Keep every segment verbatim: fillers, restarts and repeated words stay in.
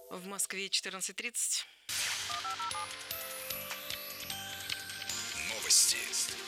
В Москве четырнадцать тридцать. Новости.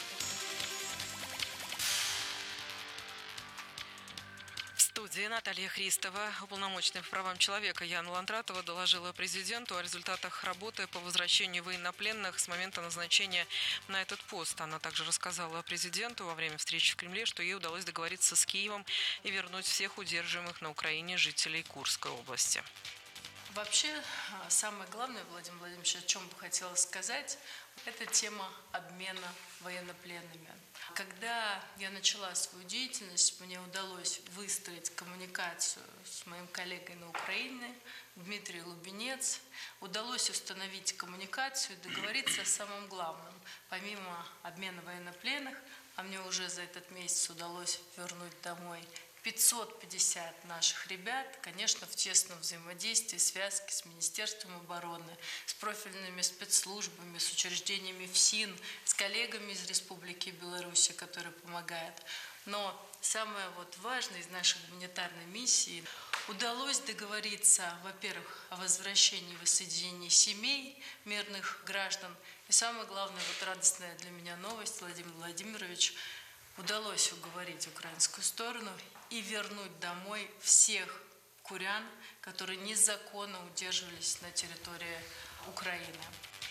В студии Наталья Христова. Уполномоченная по правам человека Яна Лантратова доложила президенту о результатах работы по возвращению военнопленных с момента назначения на этот пост. Она также рассказала президенту во время встречи в Кремле, что ей удалось договориться с Киевом и вернуть всех удерживаемых на Украине жителей Курской области. Вообще, самое главное, Владимир Владимирович, о чем бы хотела сказать, это тема обмена военнопленными. Когда я начала свою деятельность, мне удалось выстроить коммуникацию с моим коллегой на Украине, Дмитрием Лубенец. Удалось установить коммуникацию, договориться о самом главном. Помимо обмена военнопленных, а мне уже за этот месяц удалось вернуть домой пятьсот пятьдесят наших ребят, конечно, в тесном взаимодействии, связке с Министерством обороны, с профильными спецслужбами, с учреждениями ФСИН, с коллегами из Республики Беларусь, которые помогают. Но самое вот важное из нашей гуманитарной миссии – удалось договориться, во-первых, о возвращении и воссоединении семей мирных граждан. И самое главное, вот радостная для меня новость, Владимир Владимирович, удалось уговорить украинскую сторону и вернуть домой всех курян, которые незаконно удерживались на территории Украины.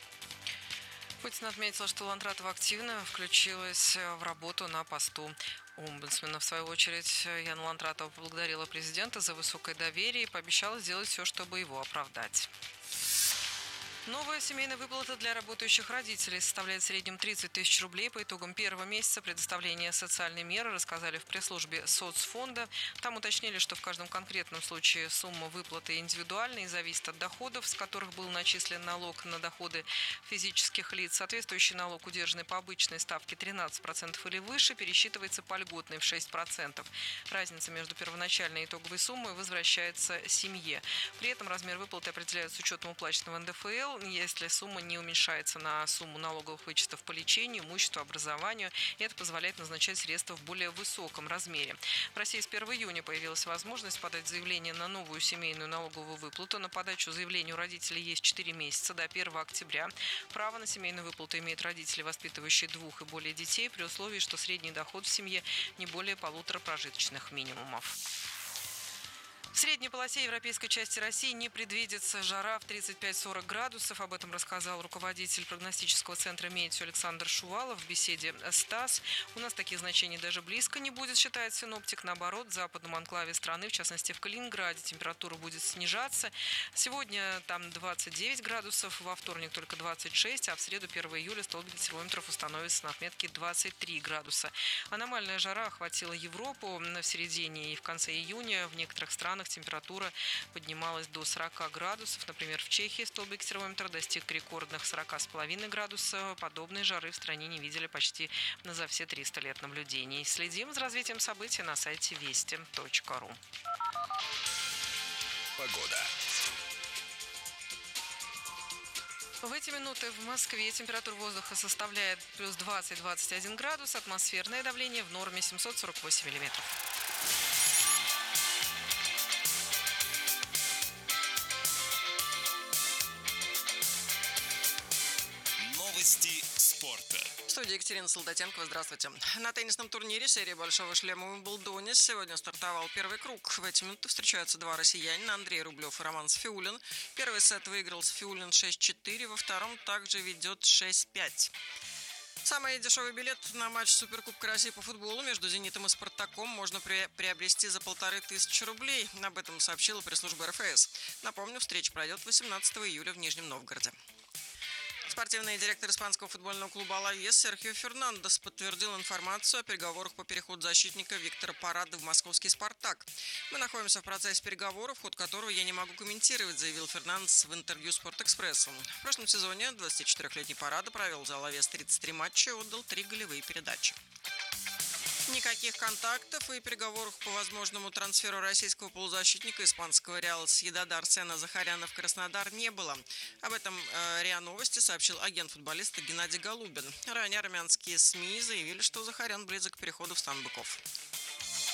Путин отметил, что Лантратова активно включилась в работу на посту омбудсмена. В свою очередь, Яна Лантратова поблагодарила президента за высокое доверие и пообещала сделать все, чтобы его оправдать. Новая семейная выплата для работающих родителей составляет в среднем тридцать тысяч рублей. По итогам первого месяца предоставления социальной меры рассказали в пресс-службе соцфонда. Там уточнили, что в каждом конкретном случае сумма выплаты индивидуальна и зависит от доходов, с которых был начислен налог на доходы физических лиц. Соответствующий налог, удержанный по обычной ставке тринадцать процентов или выше, пересчитывается по льготной в шесть процентов. Разница между первоначальной и итоговой суммой возвращается семье. При этом размер выплаты определяют с учетом уплаченного эн дэ эф эл, если сумма не уменьшается на сумму налоговых вычетов по лечению, имуществу, образованию. И это позволяет назначать средства в более высоком размере. В России с первого июня появилась возможность подать заявление на новую семейную налоговую выплату. На подачу заявления у родителей есть четыре месяца до первого октября. Право на семейную выплату имеют родители, воспитывающие двух и более детей, при условии, что средний доход в семье не более полутора прожиточных минимумов. В средней полосе европейской части России не предвидится жара в тридцать пять - сорок градусов. Об этом рассказал руководитель прогностического центра «Метео» Александр Шувалов в беседе с ТАСС. У нас таких значений даже близко не будет, считает синоптик. Наоборот, в западном анклаве страны, в частности в Калининграде, температура будет снижаться. Сегодня там двадцать девять градусов, во вторник только двадцать шесть, а в среду первого июля столбик термометров установится на отметке двадцать три градуса. Аномальная жара охватила Европу в середине и в конце июня. В некоторых странах температура поднималась до сорока градусов. Например, в Чехии столбик термометра достиг рекордных сорока с половиной градусов. Подобной жары в стране не видели почти за все триста лет наблюдений. Следим за развитием событий на сайте вести точка ру. Погода. В эти минуты в Москве температура воздуха составляет плюс двадцать - двадцать один градус. Атмосферное давление в норме семьсот сорок восемь миллиметров. Новости спорта. В студии Екатерина Солдатенкова. Здравствуйте. На теннисном турнире серии «Большого шлема» в Уимблдоне сегодня стартовал первый круг. В эти минуты встречаются два россиянина – Андрей Рублев и Роман Сафиуллин. Первый сет выиграл Сафиуллин шесть четыре, во втором также ведет шесть пять. Самый дешевый билет на матч Суперкубка России по футболу между «Зенитом» и «Спартаком» можно приобрести за полторы тысячи рублей. Об этом сообщила пресс-служба эр эф эс. Напомню, встреча пройдет восемнадцатого июля в Нижнем Новгороде. Спортивный директор испанского футбольного клуба «Алавес» Серхио Фернандес подтвердил информацию о переговорах по переходу защитника Виктора Парады в московский «Спартак». «Мы находимся в процессе переговоров, ход которого я не могу комментировать», заявил Фернандес в интервью «Спортэкспрессу». В прошлом сезоне двадцатичетырёхлетний Парада провел за «Алавес» тридцать три матча и отдал три голевые передачи. Никаких контактов и переговоров по возможному трансферу российского полузащитника испанского «Реала Сьедад» Арсена Захаряна в Краснодар не было. Об этом э, РИА Новости сообщил агент футболиста Геннадий Голубин. Ранее армянские СМИ заявили, что Захарян близок к переходу в стан быков.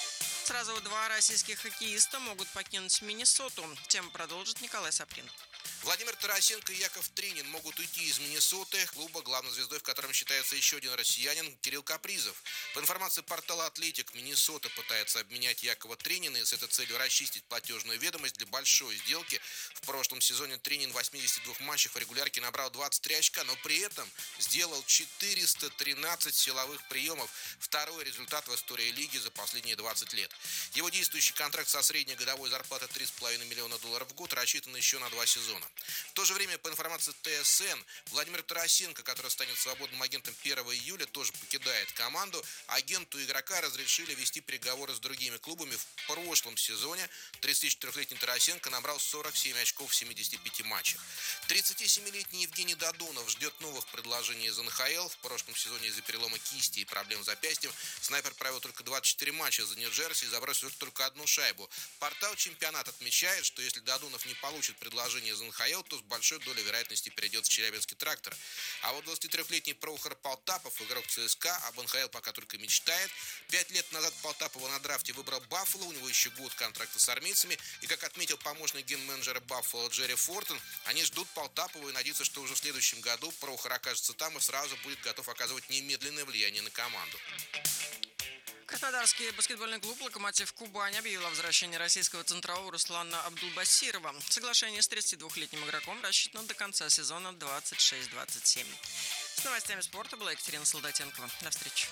Сразу два российских хоккеиста могут покинуть Миннесоту. Тему продолжит Николай Саприн. Владимир Тарасенко и Яков Тренин могут уйти из Миннесоты, клуба, главной звездой в котором считается еще один россиянин Кирилл Капризов. По информации портала «Атлетик», Миннесота пытается обменять Якова Тренина и с этой целью расчистить платежную ведомость для большой сделки. В прошлом сезоне Тренин в восьмидесяти двух матчах в регулярке набрал двадцать три очка, но при этом сделал четыреста тринадцать силовых приемов. Второй результат в истории лиги за последние двадцать лет. Его действующий контракт со средней годовой зарплатой три с половиной миллиона долларов в год рассчитан еще на два сезона. В то же время, по информации ТСН, Владимир Тарасенко, который станет свободным агентом первого июля, тоже покидает команду. Агенту игрока разрешили вести переговоры с другими клубами. В прошлом сезоне тридцатичетырёхлетний Тарасенко набрал сорок семь очков в семидесяти пяти матчах. тридцатисемилетний Евгений Додонов ждет новых предложений из эн ха эл. В прошлом сезоне из-за перелома кисти и проблем с запястьем снайпер провел только двадцать четыре матча за Нью-Джерси и забросил только одну шайбу. Портал «Чемпионат» отмечает, что если Додонов не получит предложение из эн ха эл, то с большой долей вероятности перейдет в Челябинский «Трактор». А вот двадцатитрёхлетний Прохор Полтапов, игрок ЦСКА, об эн ха эл пока только мечтает. Пять лет назад Полтапова на драфте выбрал Баффало, у него еще год контракта с армейцами. И, как отметил помощник ген-менеджера Баффало Джерри Фортон, они ждут Полтапова и надеются, что уже в следующем году Прохор окажется там и сразу будет готов оказывать немедленное влияние на команду. Краснодарский баскетбольный клуб «Локомотив Кубань» объявил о возвращении российского центрового Руслана Абдулбасирова. Соглашение с тридцатидвухлетним игроком рассчитано до конца сезона двадцать шесть двадцать семь. С новостями спорта была Екатерина Солдатенкова. До встречи.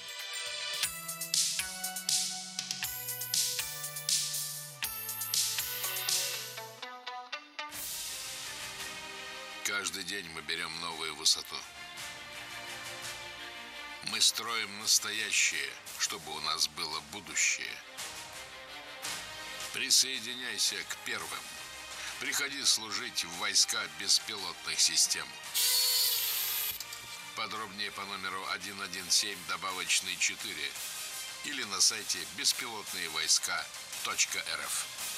Каждый день мы берем новую высоту. Мы строим настоящее, чтобы у нас было будущее. Присоединяйся к первым. Приходи служить в войска беспилотных систем. Подробнее по номеру один один семь добавочный четыре или на сайте беспилотные войска точка эр эф.